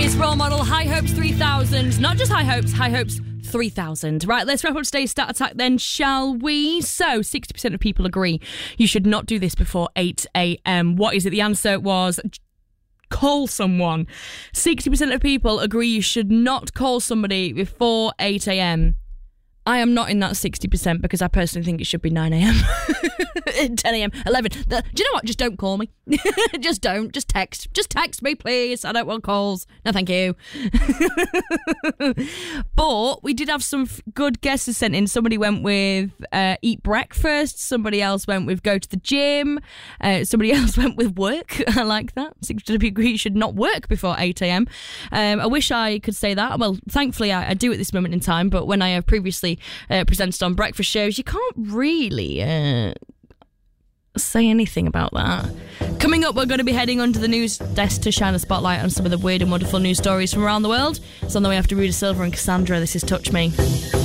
It's Role Model High Hopes 3000. Not just High Hopes 3000. Right, let's wrap up today's stat attack then, shall we? So, 60% of people agree you should not do this before 8 a.m. What is it? The answer was call someone. 60% of people agree you should not call somebody before 8 a.m. I am not in that 60% because I personally think it should be 9 a.m. 10 a.m, 11. Do you know what? Just don't call me. Just don't. Just text. Just text me, please. I don't want calls. No, thank you. But we did have some good guesses sent in. Somebody went with eat breakfast. Somebody else went with go to the gym. Somebody else went with work. I like that. 60% of people agree you should not work before 8 a.m. I wish I could say that. Well, thankfully, I do at this moment in time. But when I have previously presented on breakfast shows, you can't really say anything about that. Coming up, we're going to be heading onto the news desk to shine a spotlight on some of the weird and wonderful news stories from around the world. It's on the way after Ruda Silva and Cassandra. This is Touch Me.